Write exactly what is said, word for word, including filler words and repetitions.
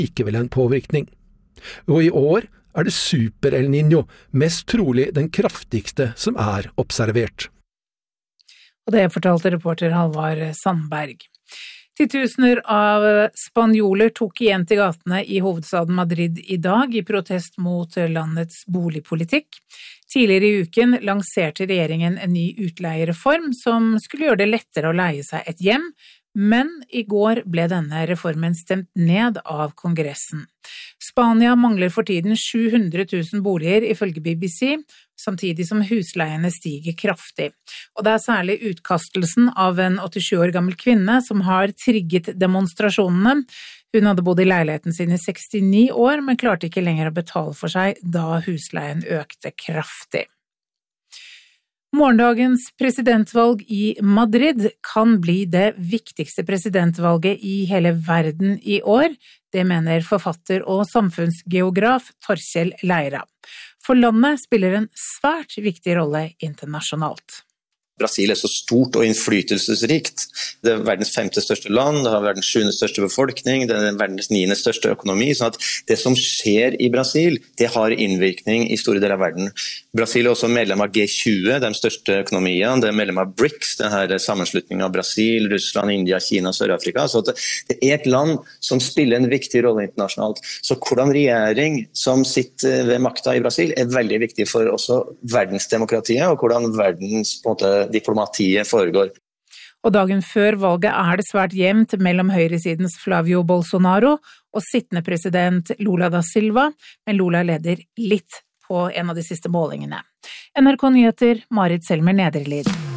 likevel en påvirkning. Og i år er det Super El Niño, mest trolig den kraftigste som er observert. Og det fortalte reporter Halvard Sandberg. Titusener av spanjoler tok igjen til gatene i hovedstaden Madrid i dag i protest mot landets boligpolitikk. Tidligere i uken lanserte regjeringen en ny utleiereform som skulle gjøre det lettere å leie seg et hjem, men i går ble denne reformen stemt ned av Kongressen. Spania mangler for tiden sju hundre tusen boliger ifølge B B C, samtidig som husleiene stiger kraftig. Og det er særlig utkastelsen av en åttisju år gammel kvinne som har trigget demonstrasjonene. Hun hadde bodd i leiligheten sin i sekstini år, men klarte ikke lenger å betale for seg da husleien økte kraftig. Morgendagens presidentvalg i Madrid kan bli det viktigste presidentvalget i hele verden i år. Det mener forfatter og samfunnsgeograf Torkjell Leira. For landet spiller en svært viktig rolle internasjonalt. Brasil er så stort og innflytelsesrikt. Det er verdens femte største land, det har verdens sjuende største befolkning, det er verdens niende største økonomi, sånn at det som skjer i Brasil, det har innvirkning i store deler av verden. Brasil er også medlem av G tjue, de største økonomiene, det er medlem av BRICS, det her sammenslutningen av Brasil, Russland, India, Kina, Sør-Afrika, så det er et land som spiller en viktig rolle internasjonalt. Så hvordan regjering som sitter ved makta i Brasil er veldig viktig for også verdensdemokratiet, og hvordan verdens på en måte, diplomatiet foregår. Og dagen før valget er det svært jevnt mellom høyresidens Flavio Bolsonaro og sittende president Lula da Silva, men Lula leder litt på en av de siste målingene. N R K Nyheter, Marit Selmer Nedrelid.